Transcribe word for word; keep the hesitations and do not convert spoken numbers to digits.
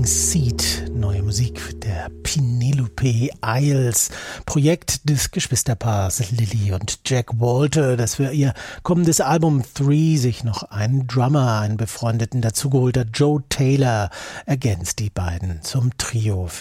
Seat, neue Musik der Penelope Isles, Projekt des Geschwisterpaars Lily und Jack Walter, das für ihr kommendes Album Three sich noch einen Drummer, einen befreundeten dazugeholter Joe Taylor ergänzt, die beiden zum Trio